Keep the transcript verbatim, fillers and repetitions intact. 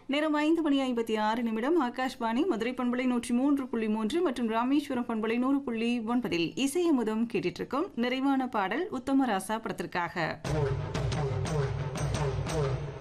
நேரம் ஐந்து மணி ஐம்பத்தி ஆறு நிமிடம். ஆகாஷ்வாணி மதுரை பண்பலை நூற்றி மூன்று புள்ளி மூன்று மற்றும் ராமேஸ்வரம் பண்பலை நூறு புள்ளி ஒன்பதில் இசையமுதம் கேட்டிட்டு இருக்கும். நிறைவான பாடல் உத்தமராசா படத்திற்காக.